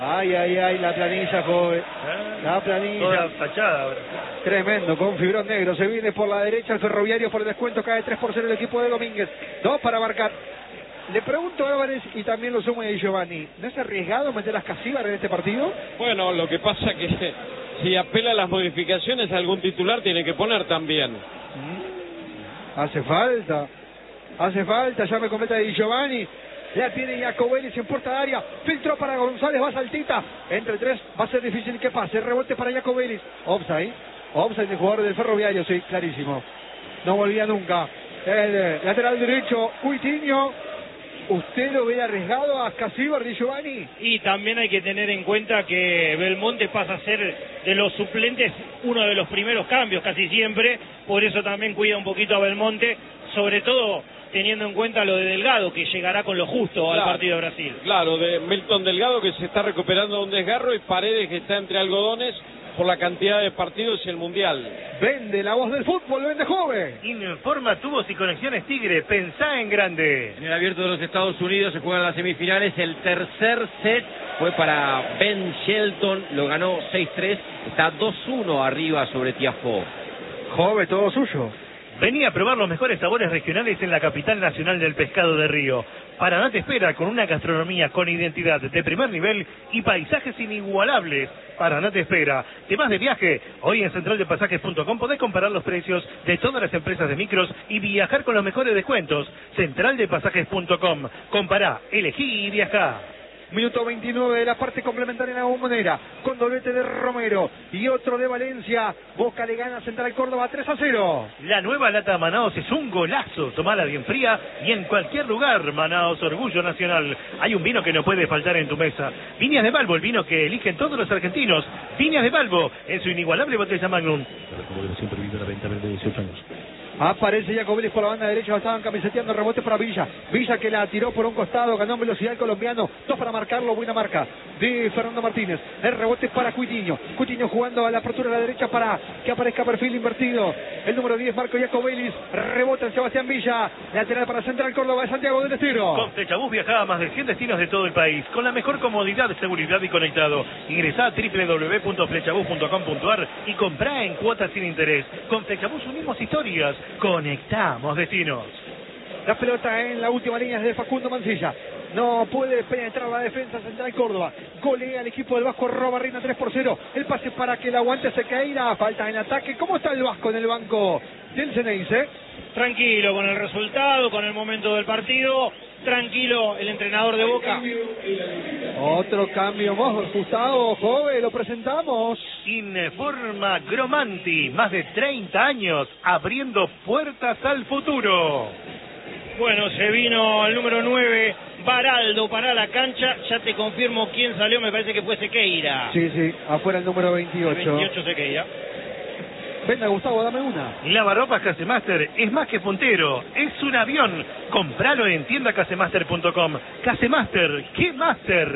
Ay, ay, ay, la planilla, joven. La planilla. Toda fachada ahora. Tremendo, con fibrón negro. Se viene por la derecha el Ferroviario por el descuento. Cae 3-0 el equipo de Domínguez. 2 para marcar. Le pregunto a Álvarez y también lo sumo de Giovanni. ¿No es arriesgado meter a Casíbar en este partido? Bueno, lo que pasa que si apela a las modificaciones, algún titular tiene que poner también. Hace falta. Ya me comenta de Giovanni. La tiene Jacobelli, en puerta de área. Filtró para González, va saltita. Entre tres, va a ser difícil que pase. Rebote para Jacobelli. Offside. Offside del jugador del Ferroviario, sí, clarísimo. No volvía nunca. El lateral derecho, Cuitiño. ¿Usted lo ve arriesgado a Casíbar, Di Giovanni? Y también hay que tener en cuenta que Belmonte pasa a ser de los suplentes uno de los primeros cambios casi siempre. Por eso también cuida un poquito a Belmonte. Sobre todo teniendo en cuenta lo de Delgado, que llegará con lo justo al partido de Brasil. Claro, de Milton Delgado, que se está recuperando de un desgarro, y Paredes, que está entre algodones por la cantidad de partidos y el Mundial. Vende la voz del fútbol, vende joven. Informa Tubos y Conexiones Tigre, pensá en grande. En el Abierto de los Estados Unidos se juegan las semifinales. El tercer set fue para Ben Shelton, lo ganó 6-3, está 2-1 arriba sobre Tiafoe. Joven, todo suyo. Vení a probar los mejores sabores regionales en la capital nacional del pescado de río. Paraná te espera con una gastronomía con identidad de primer nivel y paisajes inigualables. Paraná te espera. ¿Te vas de viaje? Hoy en centraldepasajes.com podés comparar los precios de todas las empresas de micros y viajar con los mejores descuentos. Centraldepasajes.com. Compará, elegí y viajá. Minuto 29 de la parte complementaria en la Bombonera, con doblete de Romero y otro de Valencia. Boca le gana a Central Córdoba 3-0. La nueva lata Manaos es un golazo. Tomala bien fría y en cualquier lugar. Manaos, orgullo nacional. Hay un vino que no puede faltar en tu mesa. Viñas de Balbo, el vino que eligen todos los argentinos. Viñas de Balbo, en su inigualable botella Magnum. Siempre vive la venta de 18 años. Aparece Jacobelli por la banda derecha, estaban camiseteando, rebote para Villa. Villa que la tiró por un costado, ganó en velocidad el colombiano. 2 para marcarlo, buena marca de Fernando Martínez. El rebote para Cuitiño. Cuitiño jugando a la apertura de la derecha para que aparezca perfil invertido. El número 10, Marco Jacobelli. Rebota en Sebastián Villa. Lateral para Central Córdoba de Santiago del Estero. Con Flechabús viajaba a más de 100 destinos de todo el país, con la mejor comodidad, seguridad y conectado. Ingresá a www.flechabús.com.ar y comprá en cuotas sin interés. Con Flechabús unimos historias. Conectamos destinos. La pelota en la última línea es de Facundo Mancilla. No puede penetrar la defensa Central Córdoba. Golea al equipo del Vasco Robarrena 3-0. El pase para que el aguante Sequeira. Falta en ataque. ¿Cómo está el Vasco en el banco del Ceneice? Tranquilo con el resultado, con el momento del partido. Tranquilo el entrenador de Boca. Otro cambio más, Gustavo, joven, lo presentamos. Informa Gromanti, más de 30 años abriendo puertas al futuro. Bueno, se vino el número 9, Baraldo, para la cancha. Ya te confirmo quién salió, me parece que fue Sequeira. Sí, afuera el número 28. 28 Sequeira. Venga, Gustavo, dame una. Lavarropas Casemaster es más que puntero, es un avión. Compralo en tiendacasemaster.com. Casemaster, ¿qué master?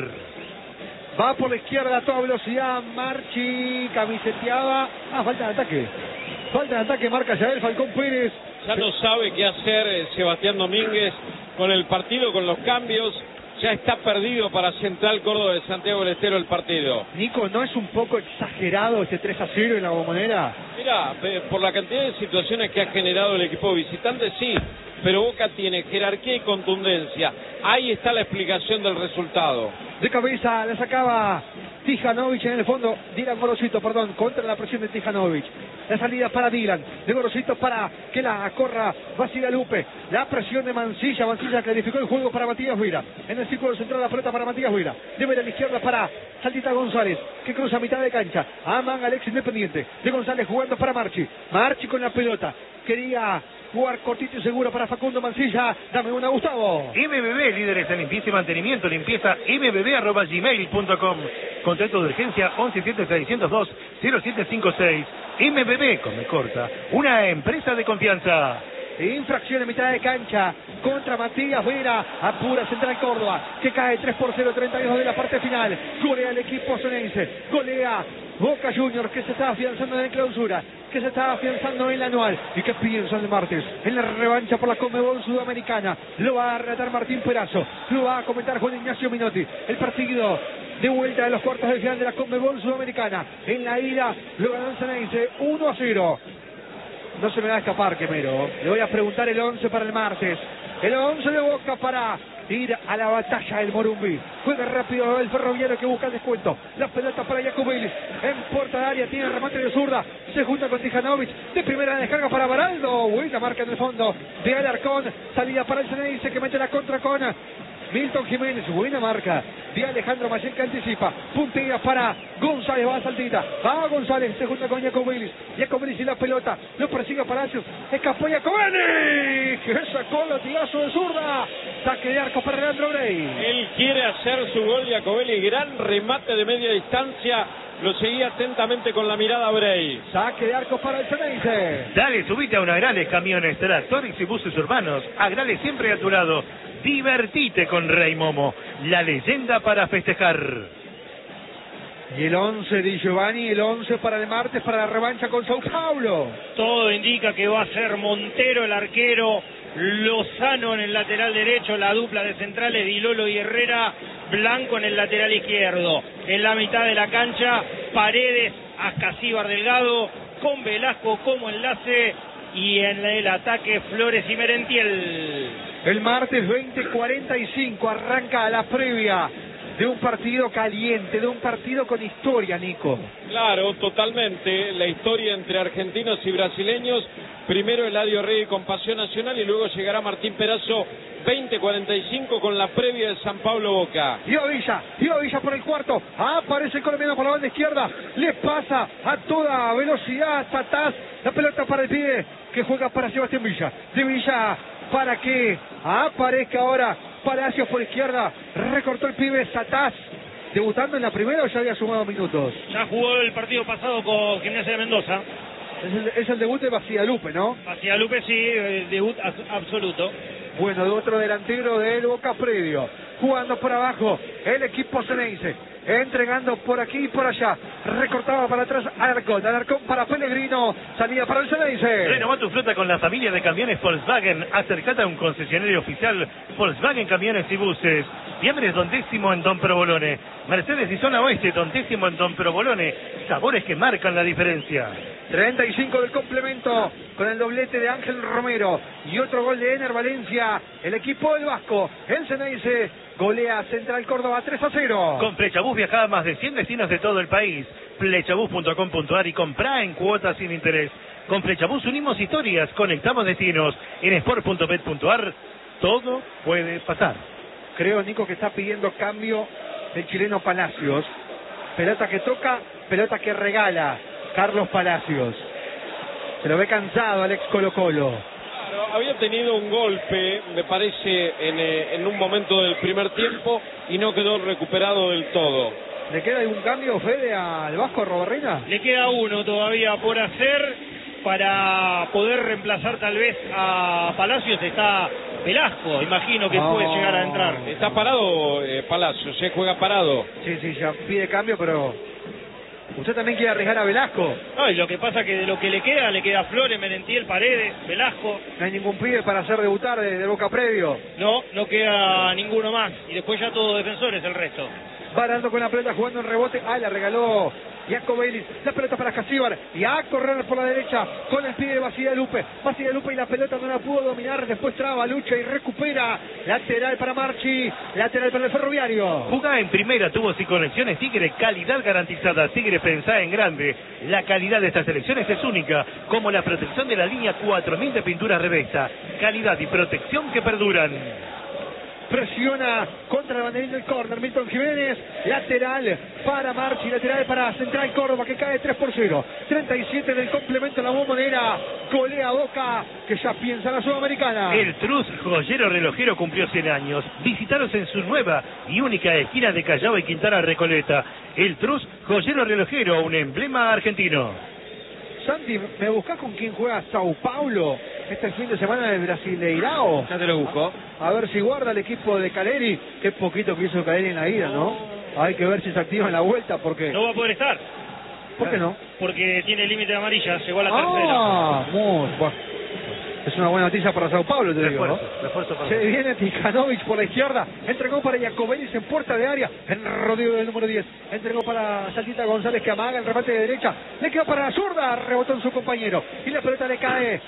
Va por la izquierda a toda velocidad, Marchi, camiseteaba. Falta de ataque. Falta de ataque, marca ya el Falcón Pérez. Ya no sabe qué hacer Sebastián Domínguez con el partido, con los cambios. Ya está perdido para Central Córdoba de Santiago del Estero el partido. Nico, ¿no es un poco exagerado ese 3-0 en la Bombonera? Mira, por la cantidad de situaciones que ha generado el equipo visitante, sí, pero Boca tiene jerarquía y contundencia. Ahí está la explicación del resultado. De cabeza la sacaba Tijanovic en el fondo, Dylan Gorosito, contra la presión de Tijanovic. La salida para Dylan, de Gorosito para que la corra Basigalupe. La presión de Mancilla clarificó el juego para Matías Huira. En el círculo central la pelota para Matías Huira. Debe a la izquierda para Saldita González, que cruza a mitad de cancha. Aman Alex Independiente. De González jugando para Marchi. Marchi con la pelota. Quería jugar cortito y seguro para Facundo Mancilla. Dame una, Gustavo. MBB, líderes en limpieza y mantenimiento. Limpieza mbb@gmail.com. Contrato de urgencia 117602-0756. MBB, come corta. Una empresa de confianza. Infracción en mitad de cancha contra Matías Vera. Apura Central Córdoba, que cae 3-0, 32 de la parte final. Golea el equipo sonense. Golea Boca Juniors, que se está afianzando en la clausura, que se está afianzando en la anual. ¿Y qué piensan el martes? En la revancha por la Conmebol Sudamericana. Lo va a relatar Martín Perazo, lo va a comentar Juan Ignacio Minotti. El partido de vuelta de los cuartos de final de la Conmebol Sudamericana. En la ida lo ganó el Ceneice 1-0. No se me va a escapar, Quemero. Le voy a preguntar el 11 para el martes. El 11 de Boca para ir a la batalla del Morumbi. Juega rápido el Ferroviario que busca el descuento. La pelota para Jacobelis. En puerta de área tiene el remate de zurda. Se junta con Tijanovic. De primera descarga para Baraldo. Buena marca en el fondo de Alarcón. Salida para el Ceneice que mete la contra con Milton Jiménez. Buena marca de Alejandro Mayen que anticipa. Puntea para González. Va a Saltita. Va González. Se junta con Jacobelis. Jacobelis y la pelota. Lo persigue Palacios. Escapó Jacobelis. Que sacó el latigazo de zurda. Saque de arco para Leandro Brey. Él quiere hacer su gol, Jacobelli. Gran remate de media distancia. Lo seguía atentamente con la mirada Brey. Saque de arco para el Ceneice. Dale, subite a una Agrale Camiones, tractores y buses urbanos. Agrale siempre a tu lado. Divertite con Rey Momo, la leyenda para festejar. Y el 11 de Giovanni, el 11 para el martes, para la revancha con Sao Paulo. Todo indica que va a ser Montero el arquero, Lozano en el lateral derecho, la dupla de centrales Di Lolo y Herrera, Blanco en el lateral izquierdo. En la mitad de la cancha, Paredes, Ascasíbar Delgado, con Velasco como enlace, y en el ataque Flores y Merentiel. El martes 20:45 arranca la previa de un partido caliente, de un partido con historia, Nico. Claro, totalmente. La historia entre argentinos y brasileños. Primero Eladio Rey con Pasión Nacional y luego llegará Martín Perazo 20:45 con la previa de San Pablo Boca. Dio Villa por el cuarto. Aparece el colombiano por la banda izquierda. Le pasa a toda velocidad Tatás. La pelota para el pibe que juega para Sebastián Villa. De Villa para que aparezca ahora Palacios por izquierda. Recortó el pibe Tatás. ¿Debutando en la primera o ya había sumado minutos? Ya jugó el partido pasado con Gimnasia de Mendoza. Es el debut de Basialupe, ¿no? Basialupe sí, debut absoluto. Bueno, de otro delantero del Boca previo. Jugando por abajo el equipo Ceneice. Entregando por aquí y por allá. Recortaba para atrás Alarcón. Alarcón para Pellegrino. Salida para el Ceneice. Renová tu flota con la familia de camiones Volkswagen. Acercate a un concesionario oficial Volkswagen Camiones y Buses. Fiambres Don Décimo en Don Provolone. Mercedes y Zona Oeste Don Décimo en Don Provolone. Sabores que marcan la diferencia. 35 del complemento con el doblete de Ángel Romero y otro gol de Ener Valencia. El equipo del Vasco, el Ceneice, golea Central Córdoba 3-0. Con Flechabús viajá a más de 100 destinos de todo el país. Flechabús.com.ar y comprá en cuotas sin interés. Con Flechabús unimos historias, conectamos destinos. En sport.bet.ar todo puede pasar. Creo, Nico, que está pidiendo cambio el chileno Palacios. Pelota que toca, pelota que regala Carlos Palacios. Se lo ve cansado al ex Colo-Colo. Claro, había tenido un golpe, me parece, en un momento del primer tiempo y no quedó recuperado del todo. ¿Le queda algún cambio, Fede, al Vasco Robarrena? Le queda uno todavía por hacer para poder reemplazar tal vez a Palacios. Está Velasco, imagino que puede llegar a entrar. Está parado Palacios, se juega parado. Sí, ya pide cambio, pero usted también quiere arriesgar a Velasco. No, y lo que pasa que de lo que le queda Flores, Merentiel, Paredes, Velasco. No hay ningún pibe para hacer debutar de Boca previo. No queda ninguno más. Y después ya todos defensores el resto. Baraldo con la pelota jugando en rebote. La regaló Jacobelis. La pelota para Ascasíbar. Y a correr por la derecha con el pie de Basialupe. Basialupe y la pelota no la pudo dominar. Después traba, lucha y recupera. Lateral para Marchi. Lateral para el Ferroviario. Jugá en primera, tubos y conexiones Tigre, calidad garantizada. Tigre, pensá en grande. La calidad de estas elecciones es única, como la protección de la línea 4000 de pintura Revesta. Calidad y protección que perduran. Presiona contra el banderín del córner Milton Jiménez, lateral para Marchi, lateral para Central Córdoba que cae 3-0. 37 del complemento, la bombonera, golea Boca que ya piensa en la Sudamericana. El Trus Joyero Relojero cumplió 100 años. Visitaros en su nueva y única esquina de Callao y Quintana Recoleta. El Trus Joyero Relojero, un emblema argentino. Santi, ¿me buscás con quién juega Sao Paulo este fin de semana del Brasileirao? Ya te lo busco. A ver si guarda el equipo de Caleri. Qué poquito que hizo Caleri en la ida, ¿no? Hay que ver si se activa en la vuelta porque... No va a poder estar. ¿Por qué no? Porque tiene límite de amarilla, llegó a la tercera. Muy bueno. Es una buena noticia para Sao Paulo, te digo, ¿no? Refuerzo para Se viene Tijanovic por la izquierda, entregó para Iacobelis en puerta de área, en rodeo del número 10, entregó para Saltita González que amaga el remate de derecha, le quedó para la zurda, rebotó en su compañero, y la pelota le cae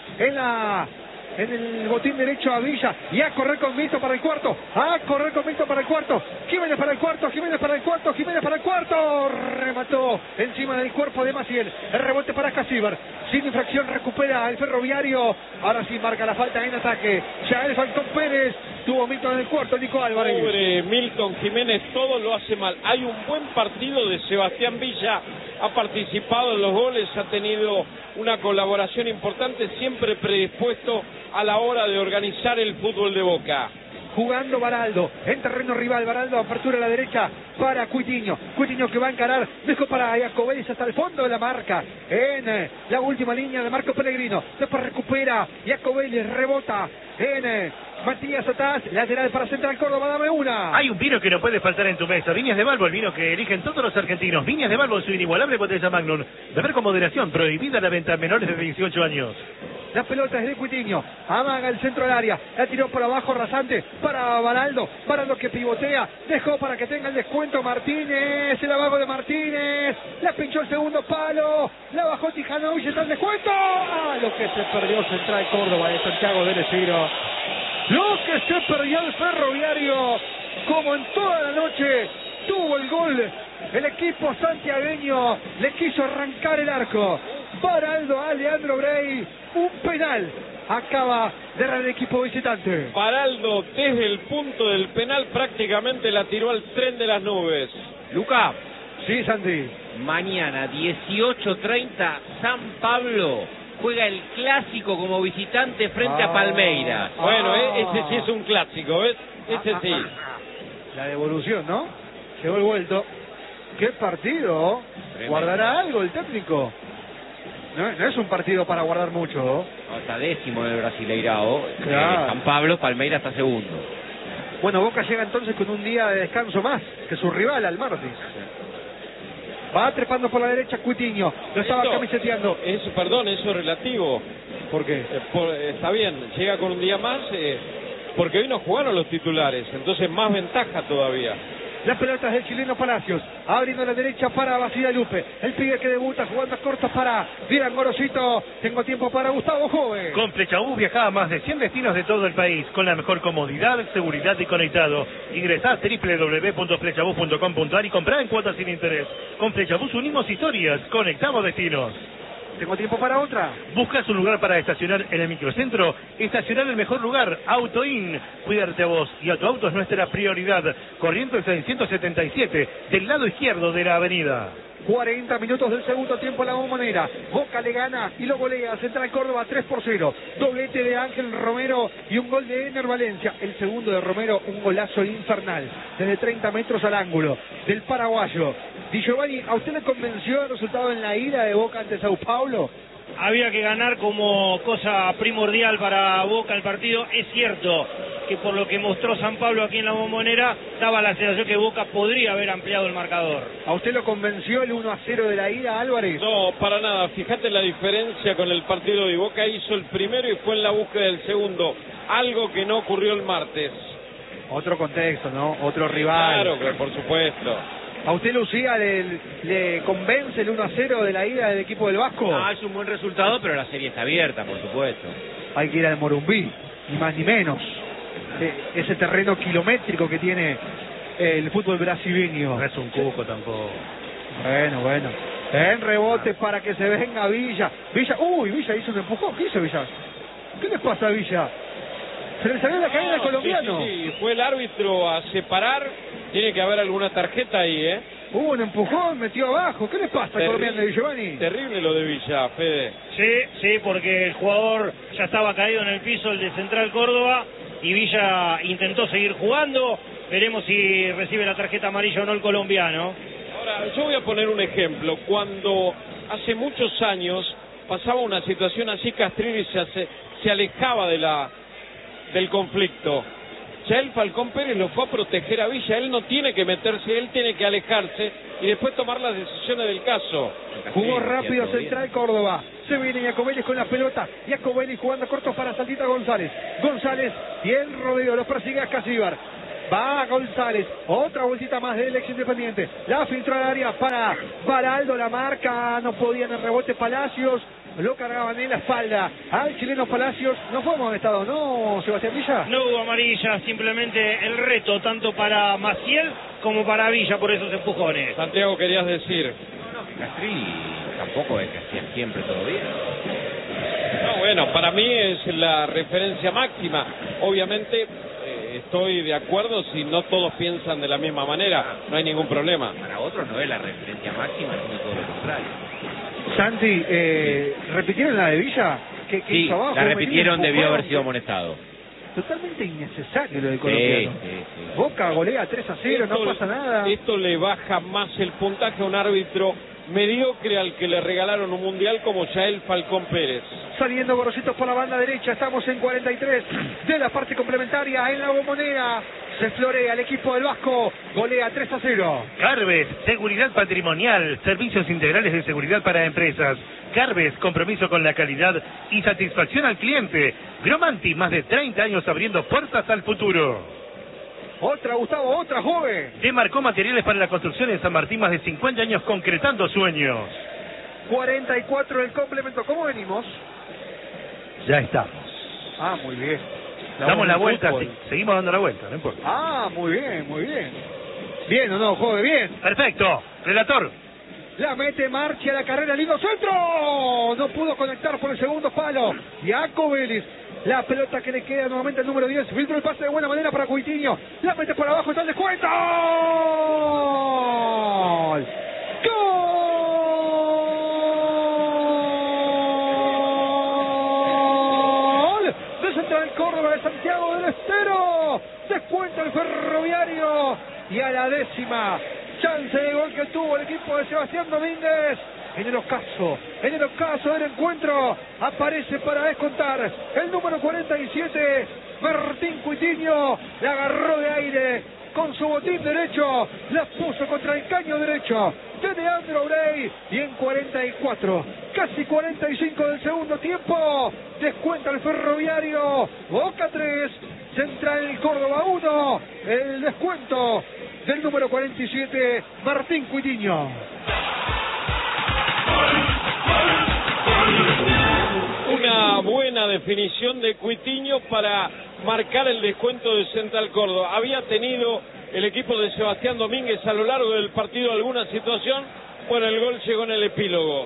en el botín derecho a Villa, y a correr con Milton para el cuarto, Jiménez para el cuarto, remató encima del cuerpo de Maciel, el rebote para Casíbar, sin infracción recupera el Ferroviario, ahora sí marca la falta en ataque, ya el Falcón Pérez, tuvo Milton en el cuarto, Nico Álvarez. Pobre Milton Jiménez, todo lo hace mal. Hay un buen partido de Sebastián Villa, ha participado en los goles, ha tenido una colaboración importante, siempre predispuesto a la hora de organizar el fútbol de Boca. Jugando Baraldo, en terreno rival, Baraldo, apertura a la derecha para Coutinho que va a encarar, dejó para Iacobelis hasta el fondo de la marca, en la última línea de Marco Pellegrino, después recupera Iacobelis, rebota en Matías Atás, lateral para Central Córdoba, dame una. Hay un vino que no puede faltar en tu mesa, Viñas de Balbo, el vino que eligen todos los argentinos. Viñas de Balbo, su inigualable botella Magnum, beber con moderación, prohibida la venta a menores de 18 años. La pelota es de Coutinho, amaga el centro del área, la tiró por abajo rasante para Baraldo que pivotea, dejó para que tenga el descuento Martínez, el amago de Martínez, la pinchó el segundo palo, la bajó Tijanovic, está el descuento. Lo que se perdió Central Córdoba de Santiago del Estero, lo que se perdió el Ferroviario, como en toda la noche tuvo el gol, el equipo santiagueño le quiso arrancar el arco. Baraldo a Leandro Brey, un penal acaba de errar el equipo visitante. Baraldo desde el punto del penal prácticamente la tiró al tren de las nubes. Luca, Sí, Santi. mañana 18:30 San Pablo juega el clásico como visitante frente a Palmeiras. Bueno, ese sí es un clásico, ¿ves? Ese sí. La devolución, ¿no? Llegó el vuelto. ¿Qué partido? Tremendo. ¿Guardará algo el técnico? No es un partido para guardar mucho, ¿no? Está décimo en el Brasileirao. Claro. San Pablo, Palmeiras está segundo. Bueno, Boca llega entonces con un día de descanso más que su rival, al martes. Va trepando por la derecha Coutinho, lo estaba camiseteando. Perdón, eso es relativo. ¿Por qué? Está bien, llega con un día más, porque hoy no jugaron los titulares, entonces más ventaja todavía. Las pelotas del chileno Palacios, abriendo a la derecha para Basile Lupe, el pibe que debuta jugando a cortos para Dylan Gorosito. Tengo tiempo para Gustavo Jove. Con Flechabús viaja a más de 100 destinos de todo el país, con la mejor comodidad, seguridad y conectado. Ingresá a www.flechabús.com.ar y comprá en cuotas sin interés. Con Flechabús unimos historias, conectamos destinos. Tengo tiempo para otra. ¿Buscas un lugar para estacionar en el microcentro? Estacionar en el mejor lugar, AutoIn. Cuidarte a vos y a tu auto es nuestra prioridad. Corrientes 677, del lado izquierdo de la avenida. 40 minutos del segundo tiempo en la Bombonera. Boca le gana y lo golea Central Córdoba 3-0. Doblete de Ángel Romero y un gol de Ener Valencia. El segundo de Romero, un golazo infernal. Desde 30 metros al ángulo del paraguayo. Di Giovanni, ¿a usted le convenció el resultado en la ida de Boca ante Sao Paulo? Había que ganar como cosa primordial para Boca el partido. Es cierto que por lo que mostró San Pablo aquí en la Bombonera, daba la sensación que Boca podría haber ampliado el marcador. ¿A usted lo convenció el 1-0 de la ida, Álvarez? No, para nada. Fíjate la diferencia con el partido de Boca. Hizo el primero y fue en la búsqueda del segundo. Algo que no ocurrió el martes. Otro contexto, ¿no? Otro rival. Claro, que por supuesto. ¿A usted, Lucía, le convence el 1-0 de la ida del equipo del Vasco? Ah, es un buen resultado, pero la serie está abierta, por supuesto. Hay que ir al Morumbí, ni más ni menos. Ese terreno kilométrico que tiene el fútbol brasileño. No es un cuco tampoco. Bueno. En rebote para que se venga Villa. Villa hizo un empujón. ¿Qué hizo Villa? ¿Qué le pasa a Villa? Se le salió la cadena al colombiano. Sí, fue el árbitro a separar. Tiene que haber alguna tarjeta ahí, ¿eh? Hubo un empujón, metió abajo. ¿Qué le pasa al colombiano de Giovanni? Terrible lo de Villa, Fede. Sí, porque el jugador ya estaba caído en el piso, el de Central Córdoba, y Villa intentó seguir jugando. Veremos si recibe la tarjeta amarilla o no el colombiano. Ahora, yo voy a poner un ejemplo. Cuando hace muchos años pasaba una situación así, Castrilli se alejaba del conflicto. ya el Falcón Pérez lo fue a proteger a Villa. Él no tiene que meterse, él tiene que alejarse y después tomar las decisiones del caso. Jugó rápido Central Córdoba. Se viene Iacobelis con la pelota. Iacobelis jugando corto para Santita González. González y el rodeo. Lo persigue a Casíbar. Va González. Otra bolsita más del ex Independiente. La filtró al área para Baraldo. La marca. No podía en el rebote Palacios. Lo cargaban en la espalda al chileno Palacios. No fue amonestado, ¿no, Sebastián Villa? No hubo amarilla, simplemente el reto tanto para Maciel como para Villa por esos empujones. Santiago, querías decir. Castri tampoco es que hacía siempre todo bien. No, bueno, para mí es la referencia máxima. Obviamente estoy de acuerdo si no todos piensan de la misma manera, no hay ningún problema. Para otros no es la referencia máxima, sino todo lo contrario. Santi, ¿repitieron la de Villa? ¿Qué Sí, hizo abajo? la repitieron, Venía debió haber empujado. sido amonestado. Totalmente innecesario lo de colombiano. Sí. Boca golea 3-0, no pasa nada. Esto le baja más el puntaje a un árbitro mediocre al que le regalaron un mundial como Yael Falcón Pérez. Saliendo Gorositos por la banda derecha, estamos en 43 de la parte complementaria en la Bombonera. Se florea el equipo del Vasco, golea 3-0. Carbes, seguridad patrimonial, servicios integrales de seguridad para empresas. Carbes, compromiso con la calidad y satisfacción al cliente. Gromanti, más de 30 años abriendo puertas al futuro. Otra, Gustavo, otra, joven. Demarcó materiales para la construcción en San Martín, más de 50 años concretando sueños. 44 el complemento. ¿Cómo venimos? Ya estamos. Ah, muy bien. Damos la del vuelta, fútbol. sí, seguimos dando la vuelta, no importa. Ah, muy bien, muy bien. Bien o no, joven, bien. Perfecto, relator. La mete Marchi a la carrera, lindo centro. No pudo conectar por el segundo palo. Iacobelis. La pelota que le queda nuevamente al número 10. Filtró el pase de buena manera para Cuitiño. La mete por abajo, está el descuento. ¡Gol! ¡Gol! De Central Córdoba, de Santiago del Estero. Descuenta el Ferroviario. Y a la 10ª chance de gol que tuvo el equipo de Sebastián Domínguez. En el ocaso del encuentro aparece para descontar el número 47, Martín Cuitiño. La agarró de aire con su botín derecho, la puso contra el caño derecho de Leandro Brey. Y en 44, casi 45 del segundo tiempo, descuenta el Ferroviario. Boca 3, Central Córdoba 1. El descuento del número 47, Martín Cuitiño. Una buena definición de Cuitiño para marcar el descuento de Central Córdoba. Había tenido el equipo de Sebastián Domínguez a lo largo del partido alguna situación. Bueno, el gol llegó en el epílogo.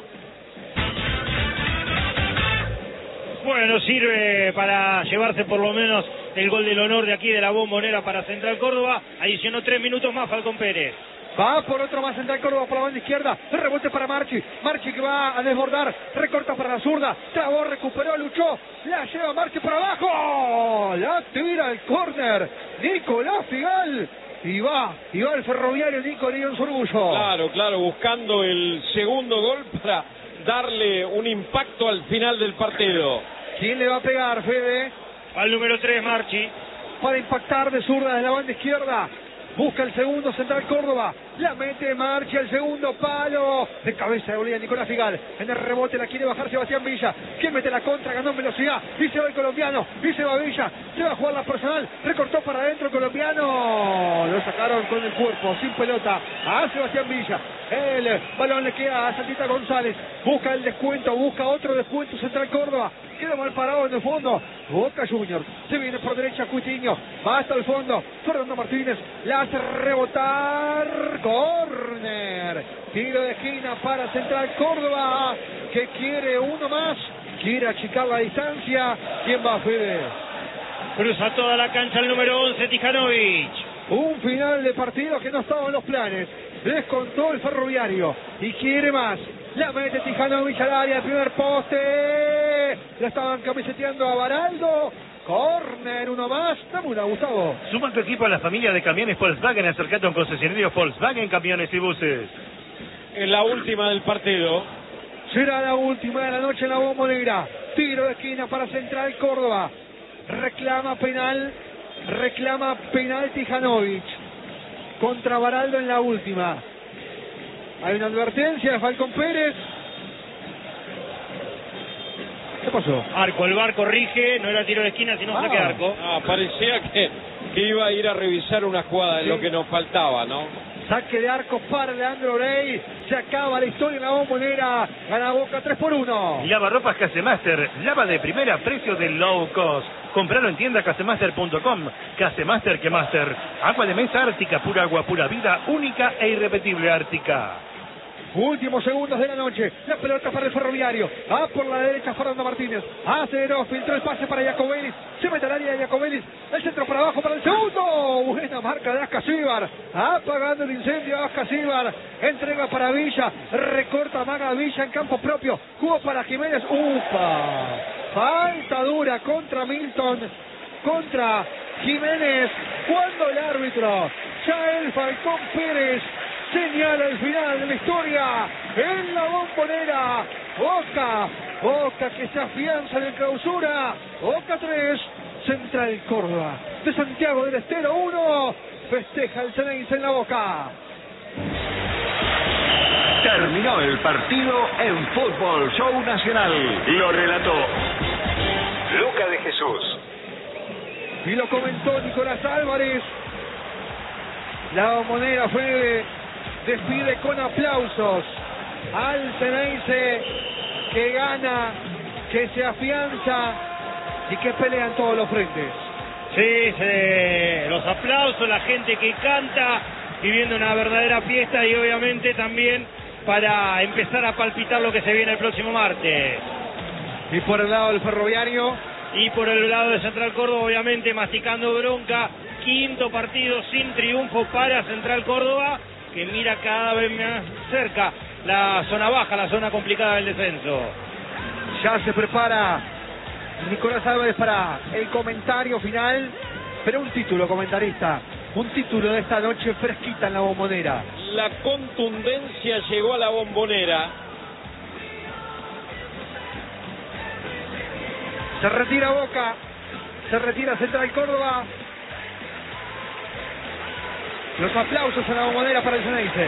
Bueno, sirve para llevarse por lo menos el gol del honor de aquí de la Bombonera para Central Córdoba. Adicionó 3 minutos más Falcón Pérez. Va por otro más Central Córdoba por la banda izquierda. El rebote para Marchi. Marchi que va a desbordar. Recorta para la zurda. Trabó, recuperó, luchó. La lleva Marchi para abajo. La tira al córner. Nicolás Figal. Y va el Ferroviario Nico León Sorullo. Claro, buscando el segundo gol para darle un impacto al final del partido. ¿Quién le va a pegar, Fede? Al número 3, Marchi. Para impactar de zurda de la banda izquierda. Busca el segundo Central Córdoba. La mete Marchi al segundo palo. De cabeza de Bolivia Nicolás Figal. En el rebote la quiere bajar Sebastián Villa. Que mete la contra, ganó en velocidad. Y se va el colombiano. Y se va Villa. Se va a jugar la personal. Recortó para adentro el colombiano. Lo sacaron con el cuerpo, sin pelota. A Sebastián Villa. El balón le queda a Santita González. Busca el descuento. Busca otro descuento Central Córdoba. Queda mal parado en el fondo. Boca Juniors. Se viene por derecha Cuitiño. Va hasta el fondo. Fernando Martínez. La hace rebotar. Corner. Tiro de esquina para Central Córdoba. Que quiere uno más. Quiere achicar la distancia. ¿Quién va, Fede? Cruza toda la cancha el número 11, Tijanovic. Un final de partido que no estaba en los planes. Descontó el Ferroviario. Y quiere más. La mete Tijanovic al área, el primer poste. La estaban camiseteando a Baraldo. Corner, uno más. Dame una, Gustavo. Suma tu equipo a la familia de camiones Volkswagen. Acercate a un concesionario Volkswagen Camiones y Buses. En la última del partido. Será la última de la noche en la Bombonera. Tiro de esquina para Central Córdoba. Reclama penal reclama penal Tijanovic contra Baraldo en la última. Hay una advertencia de Falcón Pérez. ¿Qué pasó? Arco, el VAR corrige, no era tiro de esquina, sino saque de arco. Parecía que iba a ir a revisar una jugada, en lo que nos faltaba, ¿no? Saque de arco para Leandro Rey. Se acaba la historia en la Bombonera. Gana Boca 3-1. Lavarropas Casemaster, lava de primera, precio de low cost. Compralo en tienda casemaster.com. Casemaster que Master. Agua de mesa Ártica, pura agua, pura vida, única e irrepetible Ártica. Últimos segundos de la noche. La pelota para el Ferroviario. Por la derecha Fernando Martínez. Aceleró, filtró el pase para Jacobelis. Se mete al área de Jacobelis. El centro para abajo para el segundo. Buena marca de Ascasíbar. Apagando el incendio Ascasíbar. Entrega para Villa. Recorta Maga Villa en campo propio. Jugó para Jiménez. ¡Upa! Falta dura contra Milton. Contra Jiménez. Cuando el árbitro, Yael Falcón Pérez, señala el final de la historia en la Bombonera. Boca que se afianza en el Clausura. Boca 3, Central Córdoba de Santiago del Estero 1. Festeja el Ceneice en la Boca. Terminó el partido en Fútbol Show Nacional. Lo relató Luca de Jesús y lo comentó Nicolás Álvarez. La Bombonera despide con aplausos al Ceneice, que gana, que se afianza y que pelea en todos los frentes. Sí, los aplausos, la gente que canta, viviendo una verdadera fiesta, y obviamente también para empezar a palpitar lo que se viene el próximo martes. Y por el lado del Ferroviario, y por el lado de Central Córdoba, obviamente masticando bronca. Quinto partido sin triunfo para Central Córdoba, que mira cada vez más cerca la zona baja, la zona complicada del descenso. Ya se prepara Nicolás Álvarez para el comentario final, pero un título, comentarista, un título de esta noche fresquita en la Bombonera. La contundencia llegó a la Bombonera. Se retira Boca, se retira Central Córdoba. Los aplausos a la Bombonera para el Ceneice.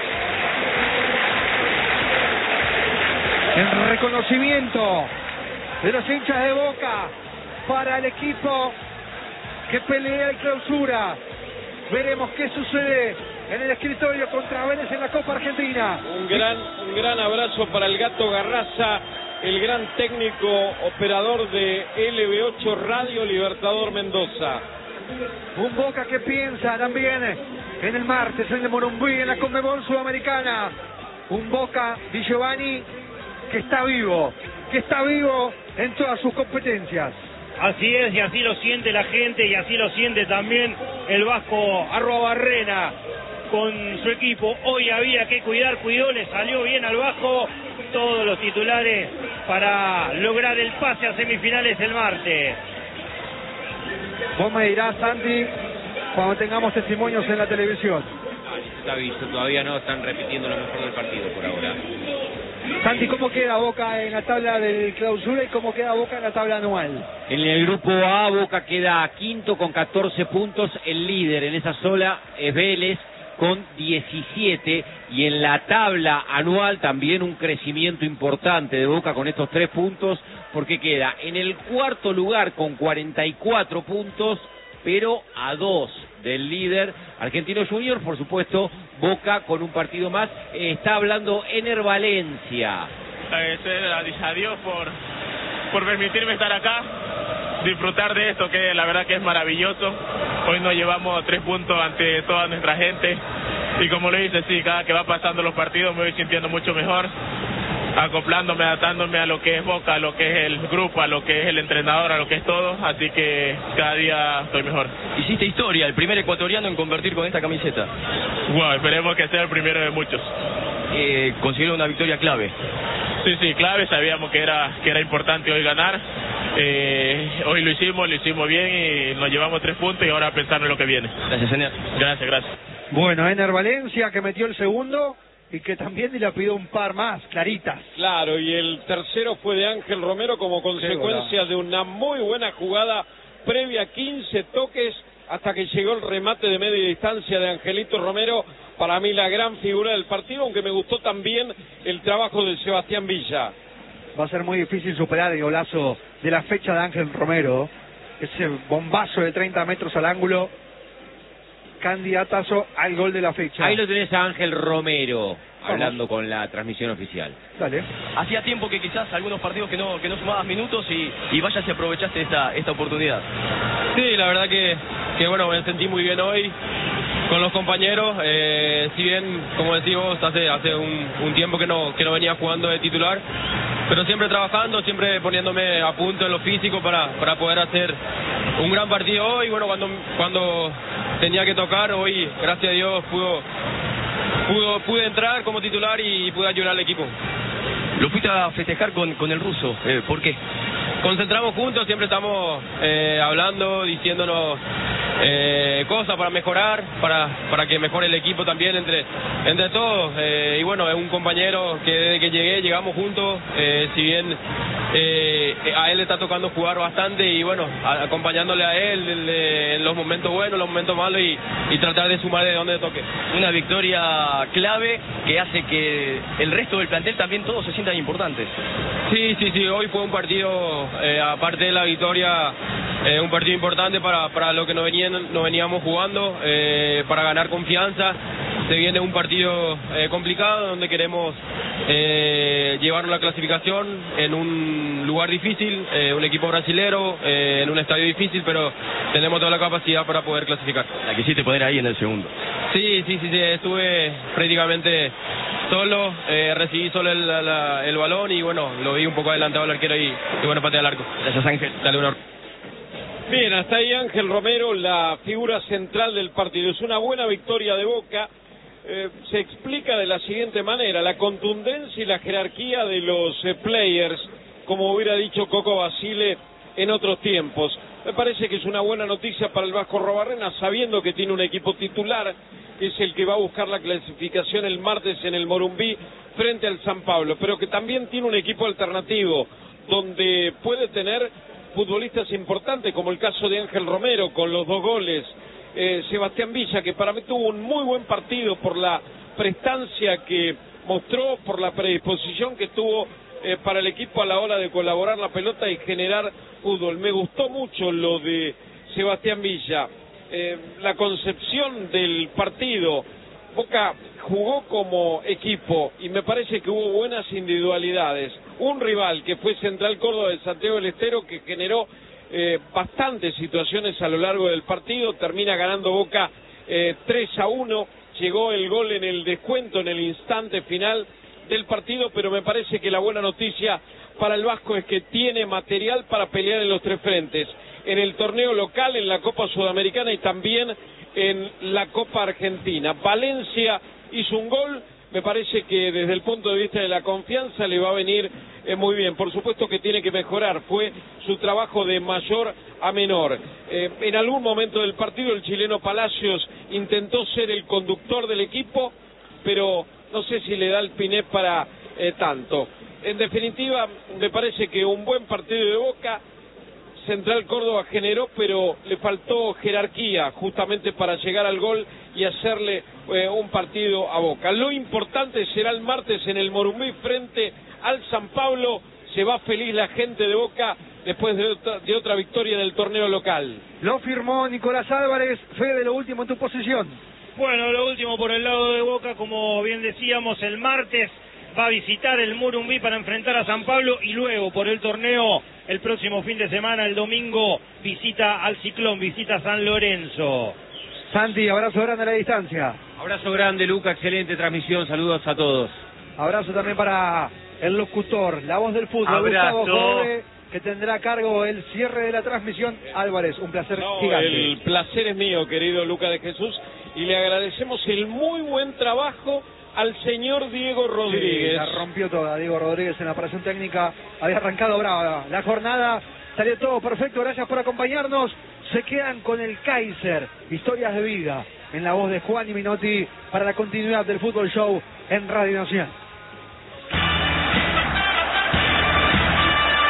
El reconocimiento de los hinchas de Boca para el equipo que pelea el Clausura. Veremos qué sucede en el escritorio contra Vélez en la Copa Argentina. Un gran abrazo para el Gato Garraza, el gran técnico operador de LB8 Radio Libertador Mendoza. Un Boca que piensa también en el martes en el Morumbí, en la Conmebol Sudamericana. Un Boca Di Giovanni que está vivo en todas sus competencias. Así es, y así lo siente la gente, y así lo siente también el vasco Arruabarrena con su equipo. Hoy había que cuidó, le salió bien al Vasco. Todos los titulares para lograr el pase a semifinales el martes. Vos me dirás, Santi, cuando tengamos testimonios en la televisión. Está visto, todavía no están repitiendo lo mejor del partido por ahora. Santi, ¿cómo queda Boca en la tabla del Clausura y cómo queda Boca en la tabla anual? En el grupo A, Boca queda quinto con 14 puntos. El líder en esa sola es Vélez con 17. Y en la tabla anual también un crecimiento importante de Boca con estos 3 puntos, porque queda en el cuarto lugar con 44 puntos, pero a 2 del líder Argentino Junior. Por supuesto, Boca con un partido más. Está hablando Ener Valencia. Agradecer a Dios por permitirme estar acá, disfrutar de esto, que la verdad que es maravilloso. Hoy nos llevamos 3 puntos ante toda nuestra gente, y como lo dice, sí, cada que va pasando los partidos me voy sintiendo mucho mejor, acoplándome, adaptándome a lo que es Boca, a lo que es el grupo, a lo que es el entrenador, a lo que es todo, así que cada día estoy mejor. Hiciste historia, el primer ecuatoriano en convertir con esta camiseta. Wow, esperemos que sea el primero de muchos. Consiguieron una victoria clave. Sí, clave, sabíamos que era importante hoy ganar. Hoy lo hicimos bien y nos llevamos 3 puntos, y ahora a pensar en lo que viene. Gracias, Ener. Gracias. Bueno, Ener Valencia, que metió el segundo y que también le pidió un par más, claritas. Claro, y el tercero fue de Ángel Romero como consecuencia de una muy buena jugada previa 15 toques hasta que llegó el remate de media distancia de Angelito Romero, para mí la gran figura del partido, aunque me gustó también el trabajo de Sebastián Villa. Va a ser muy difícil superar el golazo de la fecha de Ángel Romero, ese bombazo de 30 metros al ángulo, candidatazo al gol de la fecha. Ahí lo tenés a Ángel Romero, hablando con la transmisión oficial. Dale. Hacía tiempo que quizás algunos partidos que no sumabas minutos y vaya si aprovechaste esta oportunidad. Sí, la verdad que bueno, me sentí muy bien hoy con los compañeros. Si bien, como decís vos, hace un tiempo que no venía jugando de titular, pero siempre trabajando, siempre poniéndome a punto en lo físico para poder hacer un gran partido hoy. Bueno, cuando tenía que tocar, hoy, gracias a Dios, pude entrar como titular y pude ayudar al equipo. Lo fuiste a festejar con el ruso, ¿por qué? Concentramos juntos, siempre estamos hablando, diciéndonos cosas para mejorar, para que mejore el equipo también entre todos. Y bueno, es un compañero que desde que llegamos juntos, si bien a él le está tocando jugar bastante y bueno, acompañándole a él en los momentos buenos, los momentos malos y tratar de sumar de donde toque. Una victoria clave que hace que el resto del plantel también todos se sientan importantes. Sí, hoy fue un partido, aparte de la victoria, un partido importante para lo que nos veníamos jugando, para ganar confianza. Se viene un partido complicado donde queremos llevarnos la clasificación en un lugar difícil, un equipo brasilero, en un estadio difícil, pero tenemos toda la capacidad para poder clasificar. La quisiste poner ahí en el segundo. Sí, estuve prácticamente solo, recibí solo el balón y bueno, lo vi un poco adelantado al arquero y bueno, patea al arco. Gracias, Ángel. Dale honor. Bien, hasta ahí Ángel Romero, la figura central del partido. Es una buena victoria de Boca. Se explica de la siguiente manera: la contundencia y la jerarquía de los players, como hubiera dicho Coco Basile en otros tiempos. Me parece que es una buena noticia para el Vasco Arrobarrena, sabiendo que tiene un equipo titular, que es el que va a buscar la clasificación el martes en el Morumbí frente al San Pablo, pero que también tiene un equipo alternativo, donde puede tener futbolistas importantes, como el caso de Ángel Romero, con los 2 goles, Sebastián Villa, que para mí tuvo un muy buen partido por la prestancia que mostró, por la predisposición que tuvo para el equipo a la hora de colaborar la pelota y generar fútbol. Me gustó mucho lo de Sebastián Villa, la concepción del partido. Boca jugó como equipo y me parece que hubo buenas individualidades. Un rival que fue Central Córdoba de Santiago del Estero, que generó bastantes situaciones a lo largo del partido. Termina ganando Boca 3-1, llegó el gol en el descuento en el instante final del partido, pero me parece que la buena noticia para el Vasco es que tiene material para pelear en los 3 frentes, en el torneo local, en la Copa Sudamericana y también en la Copa Argentina. Valencia hizo un gol, me parece que desde el punto de vista de la confianza le va a venir muy bien. Por supuesto que tiene que mejorar, fue su trabajo de mayor a menor. En algún momento del partido el chileno Palacios intentó ser el conductor del equipo, pero no sé si le da el piné para tanto. En definitiva, me parece que un buen partido de Boca. Central Córdoba generó, pero le faltó jerarquía justamente para llegar al gol y hacerle un partido a Boca. Lo importante será el martes en el Morumbí frente al San Pablo. Se va feliz la gente de Boca después de otra victoria en el torneo local. Lo firmó Nicolás Álvarez. Fede, lo último en tu posición. Bueno, lo último por el lado de Boca, como bien decíamos, el martes va a visitar el Morumbí para enfrentar a San Pablo y luego por el torneo el próximo fin de semana, el domingo, visita al Ciclón, visita a San Lorenzo. Santi, abrazo grande a la distancia. Abrazo grande, Luca, excelente transmisión, saludos a todos. Abrazo también para el locutor, la voz del fútbol, Abrazo. Gustavo Jode, que tendrá a cargo el cierre de la transmisión. Álvarez, un placer gigante. El placer es mío, querido Luca de Jesús, y le agradecemos el muy buen trabajo al señor Diego Rodríguez. Sí, la rompió toda Diego Rodríguez en la operación técnica. Había arrancado brava la jornada, salió todo perfecto. Gracias por acompañarnos. Se quedan con el Kaiser, historias de vida, en la voz de Juan y Minotti, para la continuidad del Fútbol Show en Radio Nacional.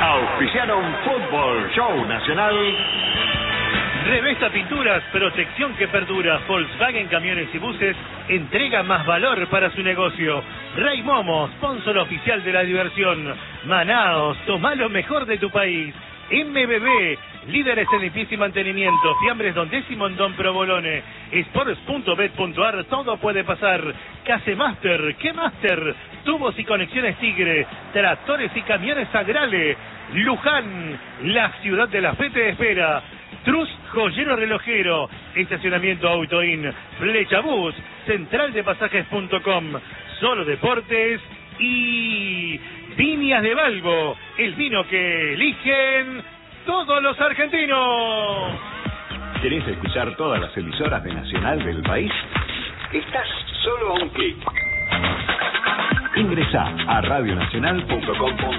Auspiciaron Fútbol Show Nacional. Revesta Pinturas, protección que perdura. Volkswagen Camiones y Buses entrega más valor para su negocio. Rey Momo, sponsor oficial de la diversión. Manaos, toma lo mejor de tu país. MBB, líderes en limpieza y mantenimiento. Fiambres Don Décimo en Don Provolone. Sports.bet.ar, todo puede pasar. Casemaster, ¿qué Master? Tubos y conexiones Tigre. Tractores y camiones Agrale. Luján, la ciudad de la fe te espera. Trus Joyero Relojero, estacionamiento Autoin, Flechabús, centraldepasajes.com, Solo Deportes y Viñas de Balbo, el vino que eligen todos los argentinos. ¿Querés escuchar todas las emisoras de Nacional del país? Estás solo a un clic. Ingresá a radionacional.com.